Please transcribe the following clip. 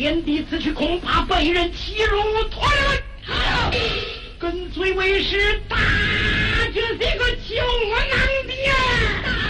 贤弟此去恐怕被人欺辱，退！跟随为师，大